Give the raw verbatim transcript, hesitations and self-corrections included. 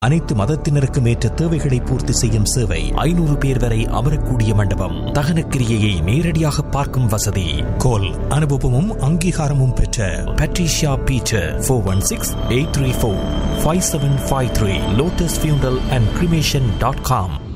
அனைத்து மதத்தினருக்கும் ஏற்ற தேவைகளை பூர்த்தி செய்யும் சேவை. ஐநூறு பேர் வரை அமரக்கூடிய மண்டபம். தகன கிரியையை நேரடியாக பார்க்கும் வசதி. கோல் அனுபவமும் அங்கீகாரமும் பெற்ற Patricia Peter. Four one six eight three four five seven five three. Lotus funeral and cremation dot com.